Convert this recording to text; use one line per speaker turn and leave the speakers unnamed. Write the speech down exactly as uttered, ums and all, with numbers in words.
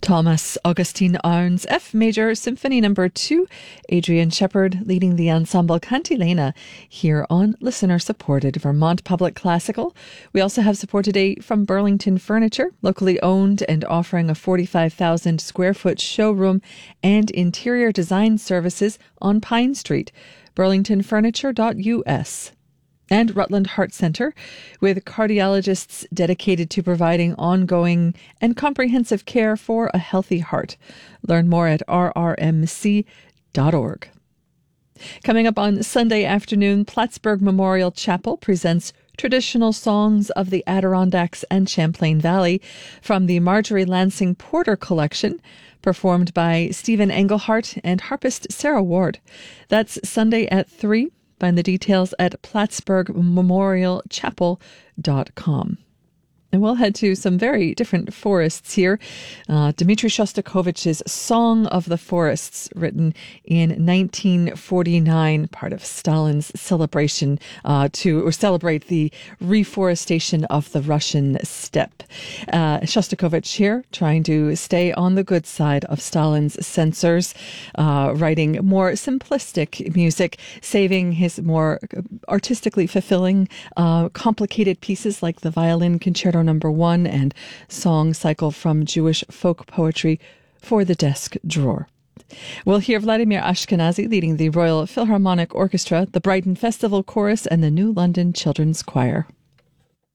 Thomas Augustine Arns, F Major Symphony Number two, Adrian Shepard leading the ensemble Cantilena here on listener-supported Vermont Public Classical. We also have support today from Burlington Furniture, locally owned and offering a forty-five thousand square foot showroom and interior design services on Pine Street, burlington furniture dot U S. And Rutland Heart Centre, with cardiologists dedicated to providing ongoing and comprehensive care for a healthy heart. Learn more at r r m c dot org. Coming up on Sunday afternoon, Plattsburgh Memorial Chapel presents traditional songs of the Adirondacks and Champlain Valley from the Marjorie Lansing Porter collection, performed by Stephen Engelhart and harpist Sarah Ward. That's Sunday at three. Find the details at plattsburgh memorial chapel dot com. And we'll head to some very different forests here. Uh, Dmitri Shostakovich's Song of the Forests, written in nineteen forty-nine, part of Stalin's celebration uh, to or celebrate the reforestation of the Russian steppe. Uh, Shostakovich here trying to stay on the good side of Stalin's censors, uh, writing more simplistic music, saving his more artistically fulfilling, uh, complicated pieces like the Violin Concerto Number One and song cycle from Jewish folk poetry for the desk drawer. We'll hear Vladimir Ashkenazy leading the Royal Philharmonic Orchestra, the Brighton Festival Chorus, and the New London Children's Choir.